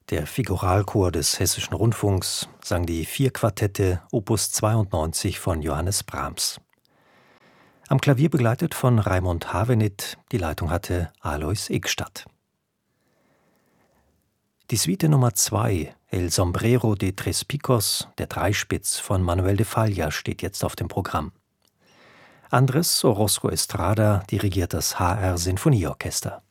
Der Figuralchor des Hessischen Rundfunks sang die 4 Quartette Opus 92 von Johannes Brahms. Am Klavier begleitet von Raimund Havenitt, die Leitung hatte Alois Ickstadt. Die Suite Nummer 2, El Sombrero de Tres Picos, der Dreispitz von Manuel de Falla, steht jetzt auf dem Programm. Andrés Orozco Estrada dirigiert das HR Sinfonieorchester.